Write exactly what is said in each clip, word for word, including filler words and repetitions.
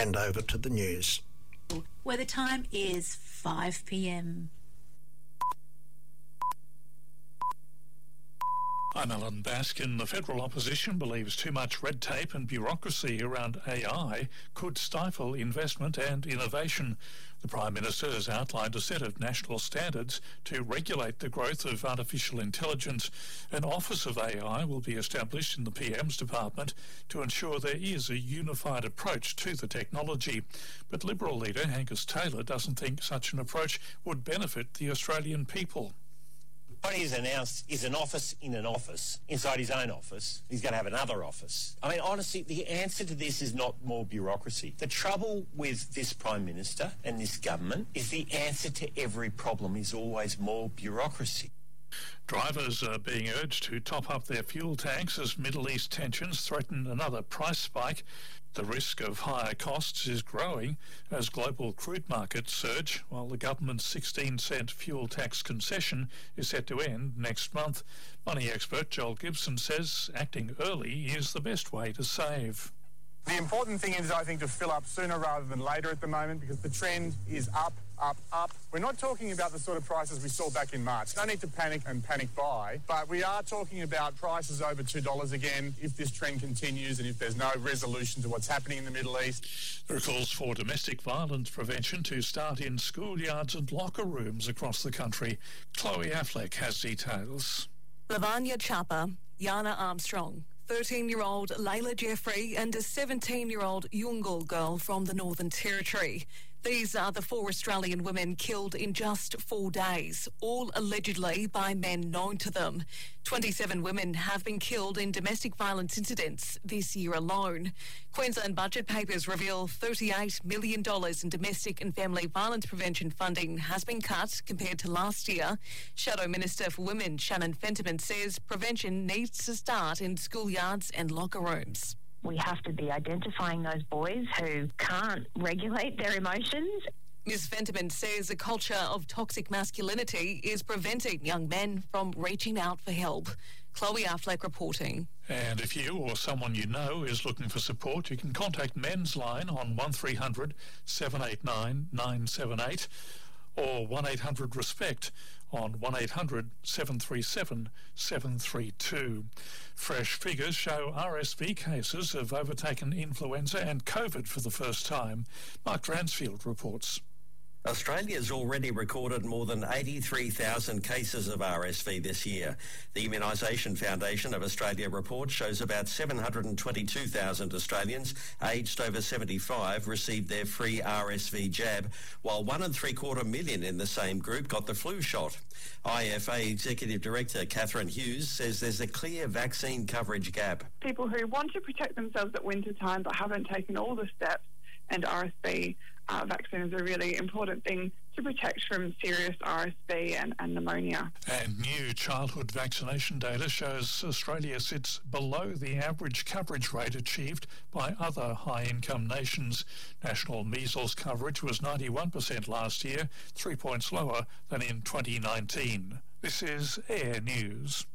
hand over to the news. Where the time is five p m. I'm Alan Baskin. The federal opposition believes too much red tape and bureaucracy around A I could stifle investment and innovation. The Prime Minister has outlined a set of national standards to regulate the growth of artificial intelligence. An Office of A I will be established in the P M's department to ensure there is a unified approach to the technology. But Liberal leader Angus Taylor doesn't think such an approach would benefit the Australian people. What he's announced is an office in an office, inside his own office. He's going to have another office. I mean, honestly, the answer to this is not more bureaucracy. The trouble with this Prime Minister and this government is the answer to every problem is always more bureaucracy. Drivers are being urged to top up their fuel tanks as Middle East tensions threaten another price spike. The risk of higher costs is growing as global crude markets surge, while the government's sixteen cent fuel tax concession is set to end next month. Money expert Joel Gibson says acting early is the best way to save. The important thing is, I think, to fill up sooner rather than later at the moment, because the trend is up, up, up. We're not talking about the sort of prices we saw back in March. No need to panic and panic buy, but we are talking about prices over two dollars again if this trend continues and if there's no resolution to what's happening in the Middle East. There are calls for domestic violence prevention to start in schoolyards and locker rooms across the country. Chloe Affleck has details. Lavanya Chapa, Yana Armstrong, thirteen-year-old Layla Jeffrey and a seventeen-year-old Yungal girl from the Northern Territory. These are the four Australian women killed in just four days, all allegedly by men known to them. twenty-seven women have been killed in domestic violence incidents this year alone. Queensland budget papers reveal thirty-eight million dollars in domestic and family violence prevention funding has been cut compared to last year. Shadow Minister for Women Shannon Fentiman says prevention needs to start in schoolyards and locker rooms. We have to be identifying those boys who can't regulate their emotions. Miz Fentiman says a culture of toxic masculinity is preventing young men from reaching out for help. Chloe Affleck reporting. And if you or someone you know is looking for support, you can contact Men's Line on one three hundred seven eight nine nine seven eight or one eight hundred RESPECT on one eight hundred seven three seven seven three two. Fresh figures show R S V cases have overtaken influenza and COVID for the first time. Mark Dransfield reports. Australia's already recorded more than eighty-three thousand cases of R S V this year. The Immunisation Foundation of Australia report shows about seven hundred twenty-two thousand Australians aged over seventy-five received their free R S V jab, while one and three quarter million in the same group got the flu shot. I F A Executive Director Catherine Hughes says there's a clear vaccine coverage gap. People who want to protect themselves at winter time but haven't taken all the steps, and R S V uh, vaccine is a really important thing to protect from serious R S V and, and pneumonia. And new childhood vaccination data shows Australia sits below the average coverage rate achieved by other high-income nations. National measles coverage was ninety-one percent last year, three points lower than in twenty nineteen. This is Air News.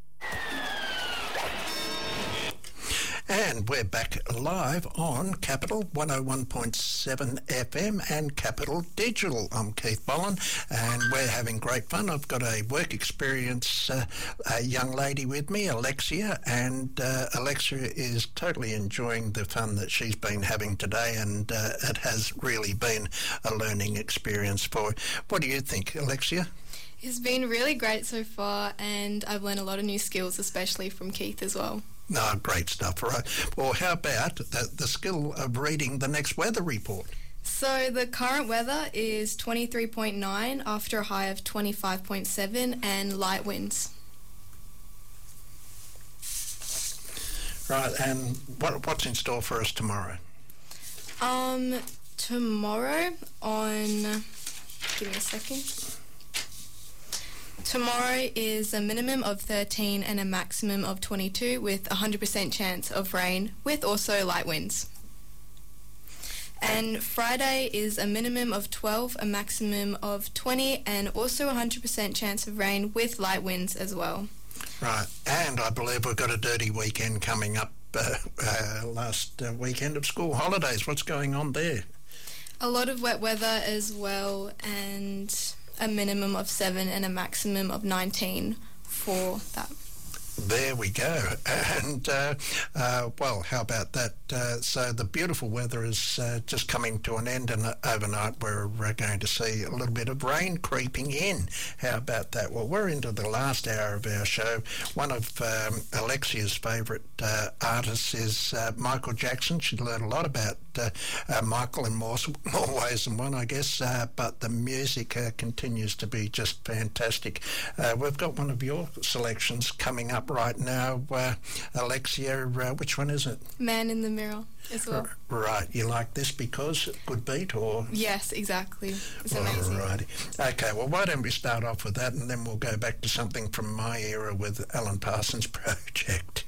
And we're back live on Capital one oh one point seven F M and Capital Digital. I'm Keith Bollen, and we're having great fun. I've got a work experience uh, a young lady with me, Alexia, and uh, Alexia is totally enjoying the fun that she's been having today, and uh, it has really been a learning experience for her. What do you think, Alexia? It's been really great so far, and I've learned a lot of new skills, especially from Keith as well. No, great stuff. All right. Well, how about the, the skill of reading the next weather report? So the current weather is twenty-three point nine after a high of twenty-five point seven and light winds. Right, and what, what's in store for us tomorrow? Um, tomorrow on... Give me a second. Tomorrow is a minimum of thirteen and a maximum of twenty-two with a one hundred percent chance of rain with also light winds. And Friday is a minimum of twelve, a maximum of twenty and also a one hundred percent chance of rain with light winds as well. Right, and I believe we've got a dirty weekend coming up, uh, uh, last uh, weekend of school holidays. What's going on there? A lot of wet weather as well, and a minimum of seven and a maximum of nineteen for that. There we go. And, uh, uh, well, how about that? Uh, so the beautiful weather is uh, just coming to an end, and uh, overnight we're uh, going to see a little bit of rain creeping in. How about that? Well, we're into the last hour of our show. One of um, Alexia's favourite uh, artists is uh, Michael Jackson. She learned a lot about uh, uh, Michael in more, more ways than one, I guess, uh, but the music uh, continues to be just fantastic. Uh, we've got one of your selections coming up right now, uh, Alexia. Uh, which one is it? Man in the Mirror as well. R- right. You like this because good beat, or? Yes, exactly. It's amazing. Alrighty. Okay, well, why don't we start off with that, and then we'll go back to something from my era with Alan Parsons Project.